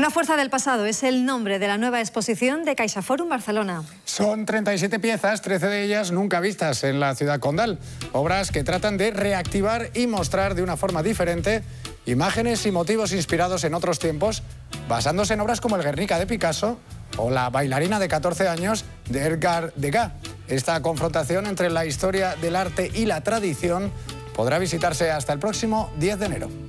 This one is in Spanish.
Una fuerza del pasado es el nombre de la nueva exposición de CaixaForum Barcelona. Son 37 piezas, 13 de ellas nunca vistas en la ciudad condal. Obras que tratan de reactivar y mostrar de una forma diferente imágenes y motivos inspirados en otros tiempos, basándose en obras como el Guernica de Picasso o la bailarina de 14 años de Edgar Degas. Esta confrontación entre la historia del arte y la tradición podrá visitarse hasta el próximo 10 de enero.